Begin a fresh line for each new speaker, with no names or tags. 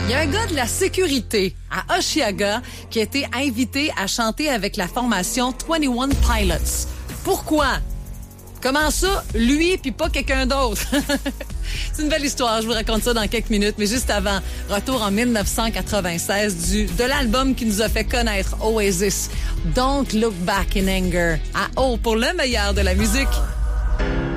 Il y a un gars de la sécurité à Osheaga qui a été invité à chanter avec la formation 21 Pilots. Pourquoi? Comment ça, lui puis pas quelqu'un d'autre? C'est une belle histoire, je vous raconte ça dans quelques minutes, mais juste avant, retour en 1996 de l'album qui nous a fait connaître Oasis, Don't Look Back in Anger, à O pour le meilleur de la musique.